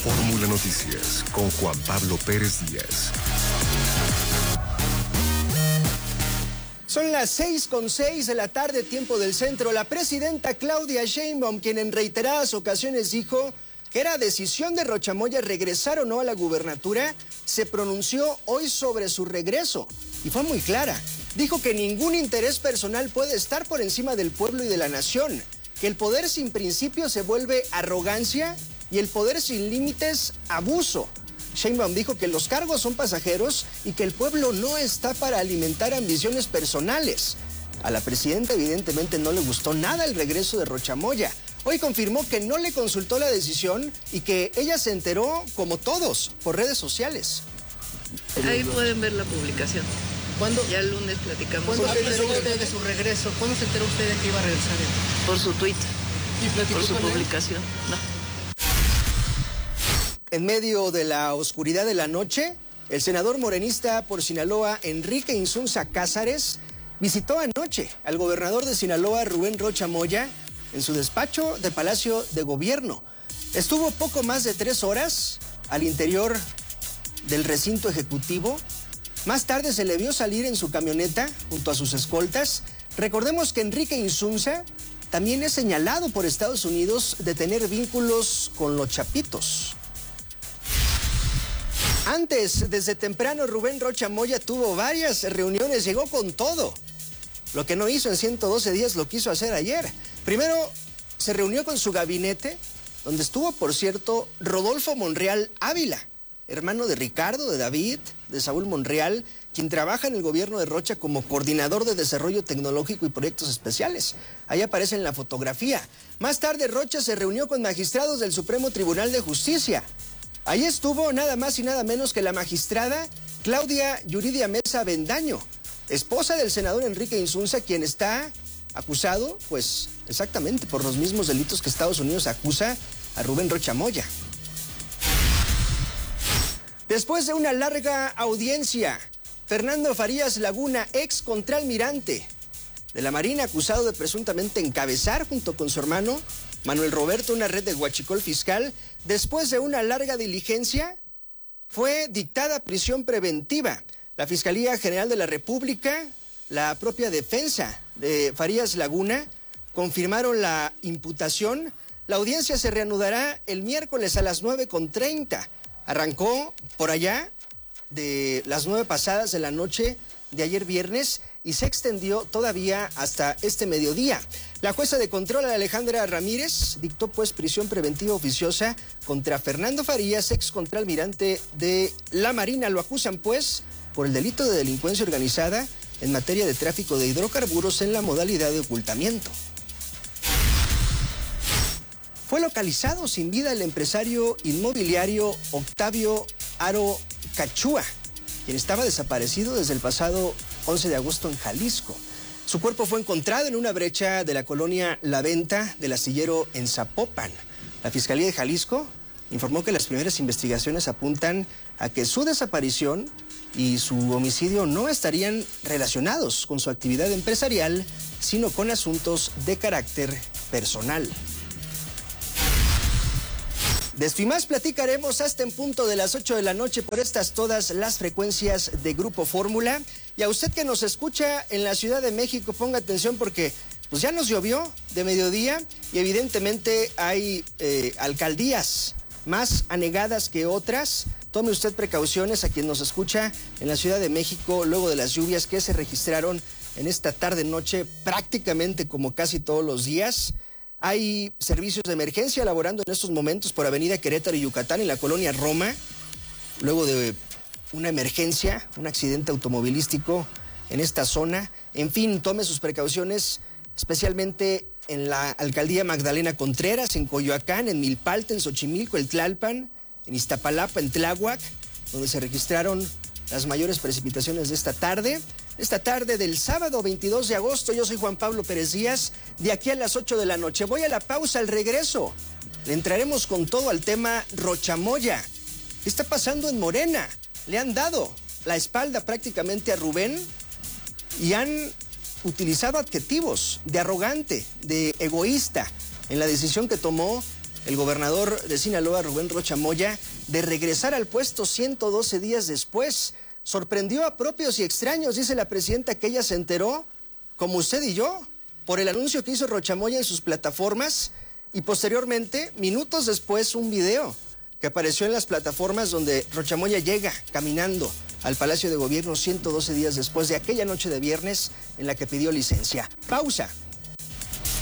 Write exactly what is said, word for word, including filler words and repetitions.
Fórmula Noticias con Juan Pablo Pérez Díaz. Son las seis con seis de la tarde, tiempo del centro. La presidenta Claudia Sheinbaum, quien en reiteradas ocasiones dijo que era decisión de Rocha Moya regresar o no a la gubernatura, se pronunció hoy sobre su regreso y fue muy clara. Dijo que ningún interés personal puede estar por encima del pueblo y de la nación, que el poder sin principios se vuelve arrogancia y el poder sin límites abuso. Sheinbaum dijo que los cargos son pasajeros y que el pueblo no está para alimentar ambiciones personales. A la presidenta evidentemente no le gustó nada el regreso de Rocha Moya. Hoy confirmó que no le consultó la decisión y que ella se enteró, como todos, por redes sociales. Ahí pueden ver la publicación. ¿Cuándo? Ya el lunes platicamos. ¿Cuándo se enteró usted de su regreso? ¿Cuándo se enteró usted de que iba a regresar? Por su tweet. ¿Y platicó Por su con él? publicación. No. En medio de la oscuridad de la noche, el senador morenista por Sinaloa, Enrique Insunza Cázares, visitó anoche al gobernador de Sinaloa, Rubén Rocha Moya, en su despacho de Palacio de Gobierno. Estuvo poco más de tres horas al interior del recinto ejecutivo. Más tarde se le vio salir en su camioneta junto a sus escoltas. Recordemos que Enrique Insunza también es señalado por Estados Unidos de tener vínculos con los Chapitos. Antes, desde temprano, Rubén Rocha Moya tuvo varias reuniones, llegó con todo. Lo que no hizo en ciento doce días lo quiso hacer ayer. Primero, se reunió con su gabinete, donde estuvo, por cierto, Rodolfo Monreal Ávila, hermano de Ricardo, de David, de Saúl Monreal, quien trabaja en el gobierno de Rocha como coordinador de desarrollo tecnológico y proyectos especiales. Ahí aparece en la fotografía. Más tarde, Rocha se reunió con magistrados del Supremo Tribunal de Justicia. Ahí estuvo nada más y nada menos que la magistrada Claudia Yuridia Mesa Avendaño, esposa del senador Enrique Insunza, quien está acusado, pues, exactamente por los mismos delitos que Estados Unidos acusa a Rubén Rocha Moya. Después de una larga audiencia, Fernando Farías Laguna, ex contraalmirante de la Marina, acusado de presuntamente encabezar junto con su hermano Manuel Roberto una red de huachicol fiscal, después de una larga diligencia, fue dictada prisión preventiva. La Fiscalía General de la República, la propia defensa de Farías Laguna, confirmaron la imputación. La audiencia se reanudará el miércoles a las nueve con treinta. Arrancó por allá de las nueve pasadas de la noche de ayer viernes y se extendió todavía hasta este mediodía. La jueza de control, Alejandra Ramírez, dictó pues prisión preventiva oficiosa contra Fernando Farías, ex contraalmirante de la Marina. Lo acusan pues por el delito de delincuencia organizada en materia de tráfico de hidrocarburos en la modalidad de ocultamiento. Fue localizado sin vida el empresario inmobiliario Octavio Aro Cachúa, quien estaba desaparecido desde el pasado once de agosto en Jalisco. Su cuerpo fue encontrado en una brecha de la colonia La Venta del Astillero en Zapopan. La Fiscalía de Jalisco informó que las primeras investigaciones apuntan a que su desaparición y su homicidio no estarían relacionados con su actividad empresarial, sino con asuntos de carácter personal. De esto y más platicaremos hasta en punto de las ocho de la noche por estas todas las frecuencias de Grupo Fórmula. Y a usted que nos escucha en la Ciudad de México, ponga atención porque pues ya nos llovió de mediodía y evidentemente hay eh, alcaldías más anegadas que otras. Tome usted precauciones a quien nos escucha en la Ciudad de México luego de las lluvias que se registraron en esta tarde-noche prácticamente como casi todos los días. Hay servicios de emergencia laborando en estos momentos por Avenida Querétaro y Yucatán en la colonia Roma, luego de una emergencia, un accidente automovilístico en esta zona. En fin, tome sus precauciones, especialmente en la alcaldía Magdalena Contreras, en Coyoacán, en Milpalta, en Xochimilco, en Tlalpan, en Iztapalapa, en Tláhuac, donde se registraron las mayores precipitaciones de esta tarde. Esta tarde del sábado veintidós de agosto, yo soy Juan Pablo Pérez Díaz, de aquí a las ocho de la noche. Voy a la pausa, al regreso le entraremos con todo al tema Rocha Moya. ¿Qué está pasando en Morena? Le han dado la espalda prácticamente a Rubén y han utilizado adjetivos de arrogante, de egoísta, en la decisión que tomó el gobernador de Sinaloa, Rubén Rocha Moya, de regresar al puesto ciento doce días después. Sorprendió a propios y extraños, dice la presidenta, que ella se enteró, como usted y yo, por el anuncio que hizo Rocha Moya en sus plataformas y posteriormente, minutos después, un video que apareció en las plataformas donde Rocha Moya llega caminando al Palacio de Gobierno ciento doce días después de aquella noche de viernes en la que pidió licencia. Pausa.